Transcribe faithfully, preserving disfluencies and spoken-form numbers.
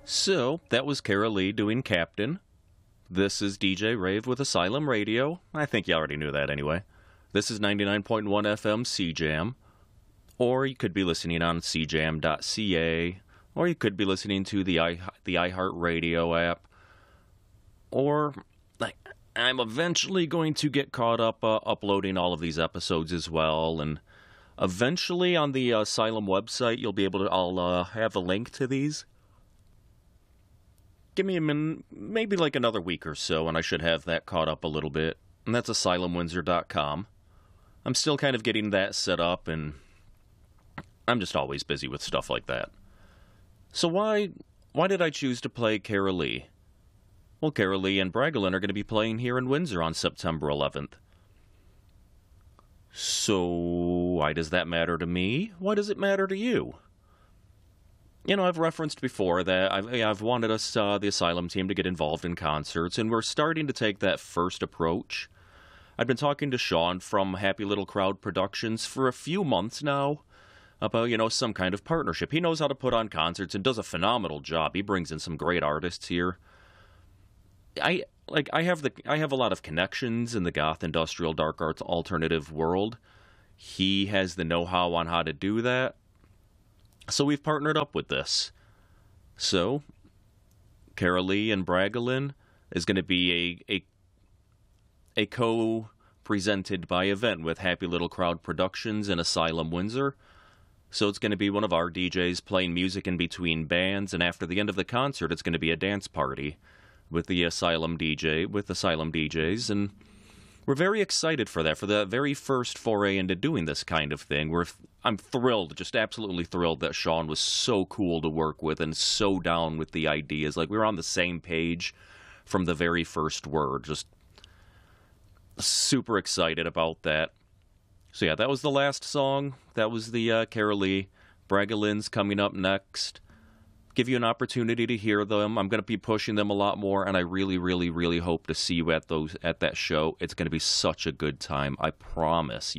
So, that was Kara Lee doing Captain. This is D J Rave with Asylum Radio. I think you already knew that anyway. This is ninety-nine point one F M C Jam. Or you could be listening on c jam dot c a. Or you could be listening to the i the iHeartRadio app. Or, like, I'm eventually going to get caught up uh, uploading all of these episodes as well. And eventually on the uh, Asylum website, you'll be able to, I'll uh, have a link to these. Give me a min- maybe like another week or so, and I should have that caught up a little bit. And that's asylum windsor dot com. I'm still kind of getting that set up, and I'm just always busy with stuff like that. So why why did I choose to play Kara Lee? Well, Kara Lee and Bragelin are going to be playing here in Windsor on September eleventh. So why does that matter to me? Why does it matter to you? You know, I've referenced before that I've, I've wanted us, uh, the Asylum team, to get involved in concerts, and we're starting to take that first approach. I've been talking to Sean from Happy Little Crowd Productions for a few months now about, you know, some kind of partnership. He knows how to put on concerts and does a phenomenal job. He brings in some great artists here. I like I have the I have a lot of connections in the goth, industrial, dark arts, alternative world. He has the know-how on how to do that. So we've partnered up with this. So, Kara Lee and Bragelin is going to be a, a, a co-presented by event with Happy Little Crowd Productions and Asylum Windsor. So it's going to be one of our D Js playing music in between bands, and after the end of the concert, it's going to be a dance party with the Asylum D J, with Asylum D Js, and we're very excited for that, for the very first foray into doing this kind of thing. We're, I'm thrilled, just absolutely thrilled that Sean was so cool to work with and so down with the ideas. Like, we were on the same page from the very first word. Just super excited about that. So yeah, that was the last song. That was the uh, Kara Lee. Bragelin's coming up next. Give you an opportunity to hear them. I'm going to be pushing them a lot more, and I really, really, really hope to see you at those at that show. It's going to be such a good time. I promise.